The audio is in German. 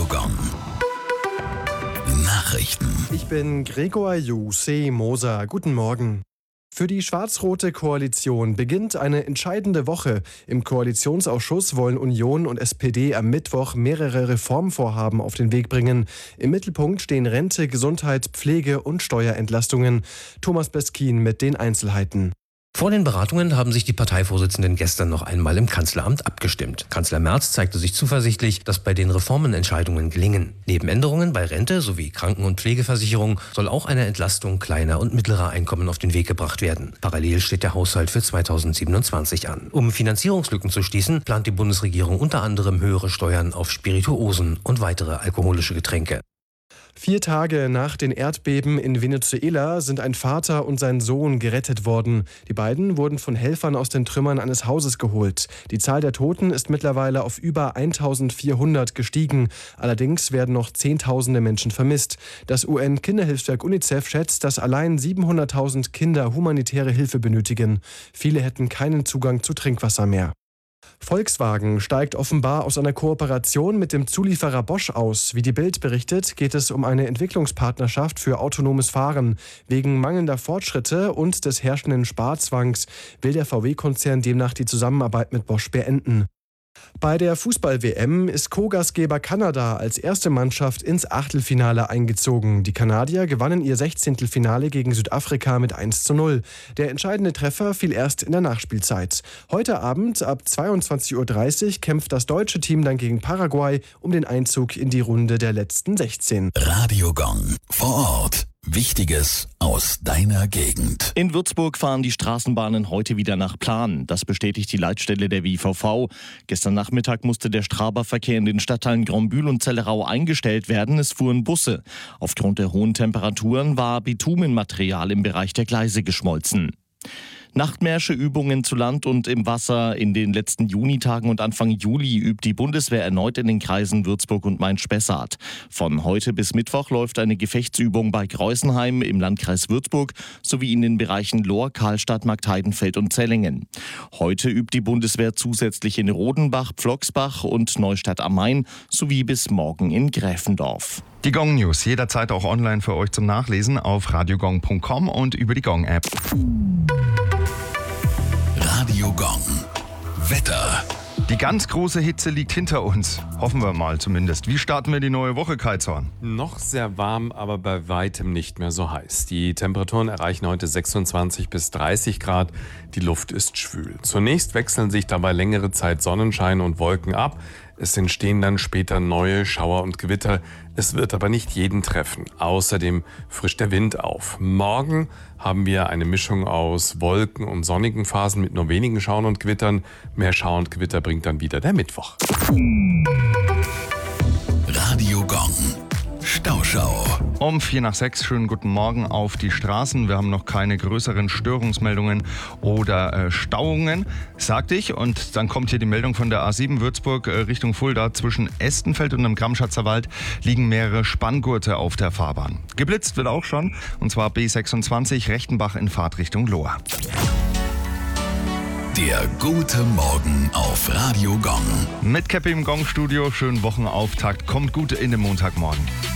Gong. Nachrichten. Ich bin Gregor Juse Moser. Guten Morgen. Für die schwarz-rote Koalition beginnt eine entscheidende Woche. Im Koalitionsausschuss wollen Union und SPD am Mittwoch mehrere Reformvorhaben auf den Weg bringen. Im Mittelpunkt stehen Rente, Gesundheit, Pflege und Steuerentlastungen. Thomas Beskin mit den Einzelheiten. Vor den Beratungen haben sich die Parteivorsitzenden gestern noch einmal im Kanzleramt abgestimmt. Kanzler Merz zeigte sich zuversichtlich, dass bei den Reformen Entscheidungen gelingen. Neben Änderungen bei Rente sowie Kranken- und Pflegeversicherung soll auch eine Entlastung kleiner und mittlerer Einkommen auf den Weg gebracht werden. Parallel steht der Haushalt für 2027 an. Um Finanzierungslücken zu schließen, plant die Bundesregierung unter anderem höhere Steuern auf Spirituosen und weitere alkoholische Getränke. 4 Tage nach den Erdbeben in Venezuela sind ein Vater und sein Sohn gerettet worden. Die beiden wurden von Helfern aus den Trümmern eines Hauses geholt. Die Zahl der Toten ist mittlerweile auf über 1400 gestiegen. Allerdings werden noch Zehntausende Menschen vermisst. Das UN-Kinderhilfswerk UNICEF schätzt, dass allein 700.000 Kinder humanitäre Hilfe benötigen. Viele hätten keinen Zugang zu Trinkwasser mehr. Volkswagen steigt offenbar aus einer Kooperation mit dem Zulieferer Bosch aus. Wie die Bild berichtet, geht es um eine Entwicklungspartnerschaft für autonomes Fahren. Wegen mangelnder Fortschritte und des herrschenden Sparzwangs will der VW-Konzern demnach die Zusammenarbeit mit Bosch beenden. Bei der Fußball-WM ist Co-Gastgeber Kanada als erste Mannschaft ins Achtelfinale eingezogen. Die Kanadier gewannen ihr 16. Finale gegen Südafrika mit 1:0. Der entscheidende Treffer fiel erst in der Nachspielzeit. Heute Abend ab 22:30 Uhr kämpft das deutsche Team dann gegen Paraguay um den Einzug in die Runde der letzten 16. Radio Gong. Vor Ort. Wichtiges aus deiner Gegend. In Würzburg fahren die Straßenbahnen heute wieder nach Plan. Das bestätigt die Leitstelle der WVV. Gestern Nachmittag musste der Straberverkehr in den Stadtteilen Grombühl und Zellerau eingestellt werden. Es fuhren Busse. Aufgrund der hohen Temperaturen war Bitumenmaterial im Bereich der Gleise geschmolzen. Nachtmärsche-Übungen zu Land und im Wasser. In den letzten Junitagen und Anfang Juli übt die Bundeswehr erneut in den Kreisen Würzburg und Main-Spessart. Von heute bis Mittwoch läuft eine Gefechtsübung bei Kreusenheim im Landkreis Würzburg sowie in den Bereichen Lohr, Karlstadt, Marktheidenfeld und Zellingen. Heute übt die Bundeswehr zusätzlich in Rodenbach, Pflocksbach und Neustadt am Main sowie bis morgen in Gräfendorf. Die Gong News jederzeit auch online für euch zum Nachlesen auf radiogong.com und über die Gong App. Radio Gong. Wetter. Die ganz große Hitze liegt hinter uns. Hoffen wir mal zumindest. Wie starten wir die neue Woche, Kaizorn? Noch sehr warm, aber bei weitem nicht mehr so heiß. Die Temperaturen erreichen heute 26 bis 30 Grad. Die Luft ist schwül. Zunächst wechseln sich dabei längere Zeit Sonnenschein und Wolken ab. Es entstehen dann später neue Schauer und Gewitter. Es wird aber nicht jeden treffen. Außerdem frischt der Wind auf. Morgen haben wir eine Mischung aus Wolken und sonnigen Phasen mit nur wenigen Schauern und Gewittern. Mehr Schauer und Gewitter bringt dann wieder der Mittwoch. Radio Gong. Stauschau. Um 5:45, schönen guten Morgen auf die Straßen. Wir haben noch keine größeren Störungsmeldungen oder Stauungen, sagte ich. Und dann kommt hier die Meldung von der A7 Würzburg Richtung Fulda. Zwischen Estenfeld und dem Gramschatzer Wald liegen mehrere Spanngurte auf der Fahrbahn. Geblitzt wird auch schon, und zwar B26 Rechtenbach in Fahrtrichtung Lohr. Der gute Morgen auf Radio Gong. Mit Käppi im Gong-Studio, schönen Wochenauftakt. Kommt gut in den Montagmorgen.